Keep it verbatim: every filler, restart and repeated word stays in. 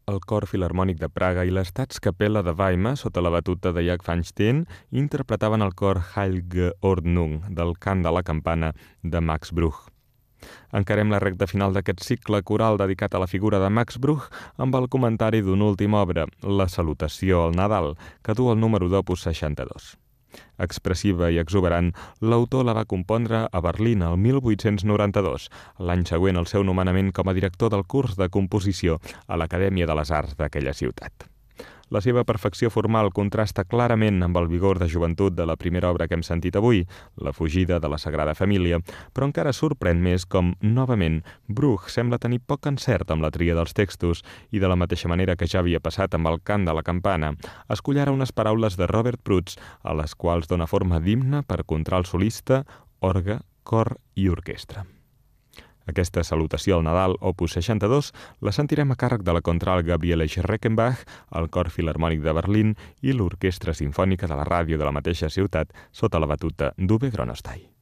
El Cor Filharmònic de Praga i l'Staatskapelle de Weimar, sota la batuta de Jack Feinstein, interpretaven el cor Heilige Ordnung del cant de la campana de Max Bruch. Encarem la recta final d'aquest cicle coral dedicat a la figura de Max Bruch amb el comentari d'una última obra, La Salutació al Nadal, que du el número d'opus seixanta-dos. Expressiva i exuberant, l'autor la va compondre a Berlín el mil vuit-cents noranta-dos, l'any següent al seu nomenament com a director del curs de composició a l'Acadèmia de les Arts d'aquella ciutat. La seva perfecció formal contrasta clarament amb el vigor de joventut de la primera obra que hem sentit avui, La fugida de la Sagrada Família, però encara sorprèn més com, novament, Bruch sembla tenir poc encert amb la tria dels textos i, de la mateixa manera que ja havia passat amb el cant de la campana, escollara unes paraules de Robert Prutz, a les quals dona forma d'himne per contralt solista, orgue, cor i orquestra. Aquesta salutació al Nadal, opus seixanta-dos, la sentirem a càrrec de la contralt Gabriele Schreckenbach, el Cor Filharmònic de Berlín i l'Orquestra Simfònica de la Ràdio de la mateixa ciutat sota la batuta d'Uwe Gronostai.